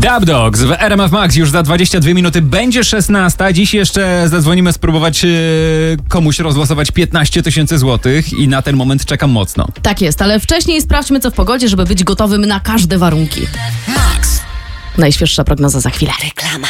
Dub Dogs w RMF Max już za 22 minuty będzie 16. Dziś jeszcze zadzwonimy spróbować komuś rozlosować 15 000 złotych i na ten moment czekam mocno. Tak jest, ale wcześniej sprawdźmy co w pogodzie, żeby być gotowym na każde warunki. Max. Najświeższa prognoza za chwilę. Reklama.